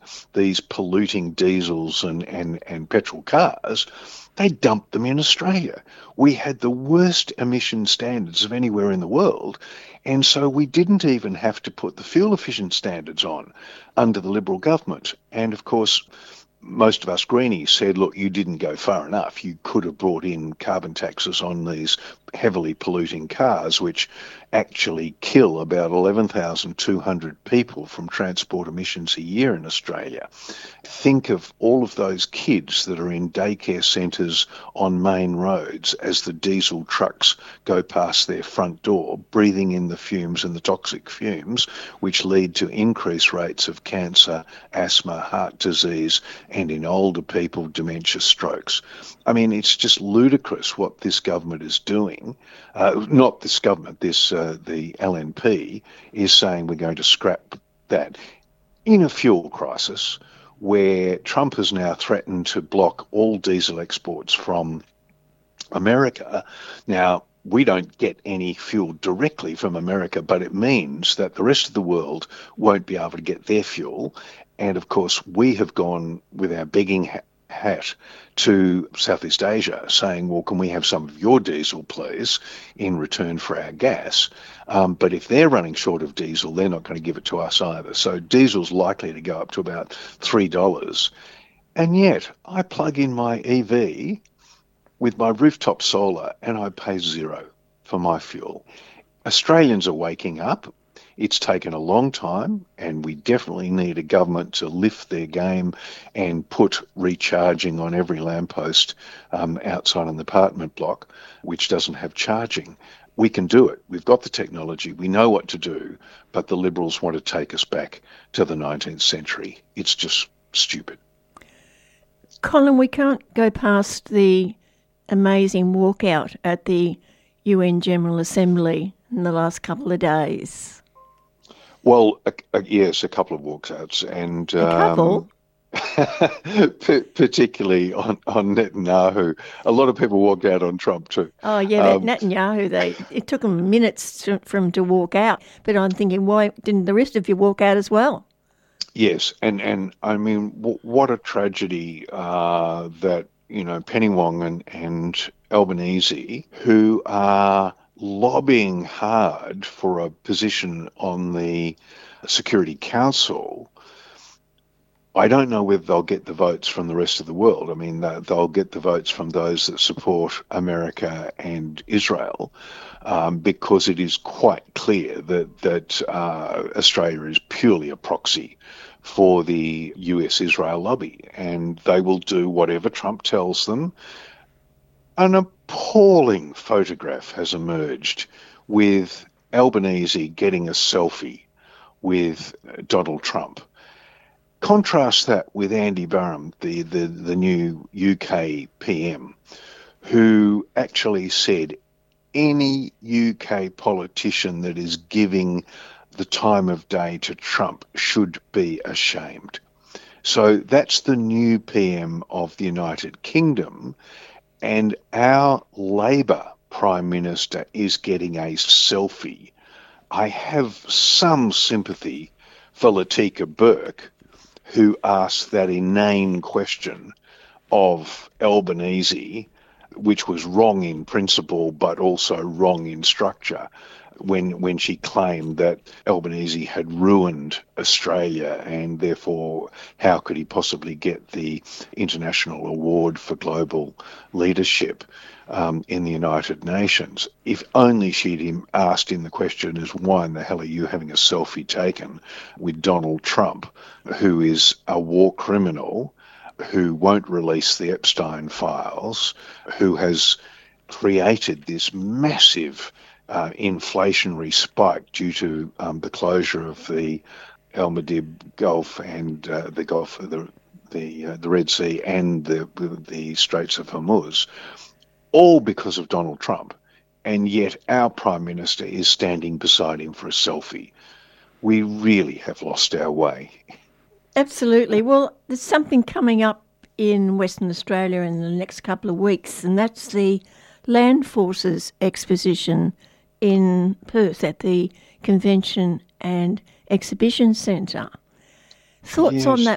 these polluting diesels and petrol cars, they dumped them in Australia. We had the worst emission standards of anywhere in the world, and so we didn't even have to put the fuel efficient standards on under the Liberal government. And of course, most of us greenies said, look, you didn't go far enough. You could have brought in carbon taxes on these heavily polluting cars, which actually kill about 11,200 people from transport emissions a year in Australia. Think of all of those kids that are in daycare centres on main roads as the diesel trucks go past their front door, breathing in the fumes and the toxic fumes, which lead to increased rates of cancer, asthma, heart disease, and in older people, dementia, strokes. I mean, it's just ludicrous what this government is doing. Not this government, the LNP is saying we're going to scrap that in a fuel crisis where Trump has now threatened to block all diesel exports from America. Now, we don't get any fuel directly from America, but it means that the rest of the world won't be able to get their fuel. And of course, we have gone with our begging hat to Southeast Asia saying, well, can we have some of your diesel, please, in return for our gas? But if they're running short of diesel, they're not going to give it to us either. So diesel's likely to go up to about $3. And yet I plug in my EV with my rooftop solar and I pay $0 for my fuel. Australians are waking up. It's taken a long time, and we definitely need a government to lift their game and put recharging on every lamppost outside an apartment block, which doesn't have charging. We can do it. We've got the technology. We know what to do, but the Liberals want to take us back to the 19th century. It's just stupid. Colin, we can't go past the amazing walkout at the UN General Assembly in the last couple of days. Well, yes, a couple of walkouts, and a couple, particularly on Netanyahu. A lot of people walked out on Trump too. Oh yeah, Netanyahu. It took them minutes for him to walk out. But I'm thinking, why didn't the rest of you walk out as well? Yes, and I mean, what a tragedy that Penny Wong and Albanese, who are lobbying hard for a position on the Security Council. I don't know whether they'll get the votes from the rest of the world. I mean, they'll get the votes from those that support America and Israel, because it is quite clear that Australia is purely a proxy for the US-Israel lobby, and they will do whatever Trump tells them. An appalling photograph has emerged with Albanese getting a selfie with Donald Trump. Contrast that with Andy Barham, the new UK PM, who actually said any UK politician that is giving the time of day to Trump should be ashamed. So that's the new PM of the United Kingdom. And our Labor Prime Minister is getting a selfie. I have some sympathy for Latika Burke, who asked that inane question of Albanese, which was wrong in principle but also wrong in structure, when she claimed that Albanese had ruined Australia and therefore how could he possibly get the International Award for Global Leadership in the United Nations. If only she'd asked him the question is, why in the hell are you having a selfie taken with Donald Trump, who is a war criminal, who won't release the Epstein files, who has created this massive inflationary spike due to the closure of the El Madib Gulf and the Gulf, the Red Sea and the Straits of Hormuz, all because of Donald Trump. And yet our Prime Minister is standing beside him for a selfie. We really have lost our way. Absolutely. Well, there's something coming up in Western Australia in the next couple of weeks, and that's the Land Forces Exposition in Perth at the Convention and Exhibition Centre. Thoughts on that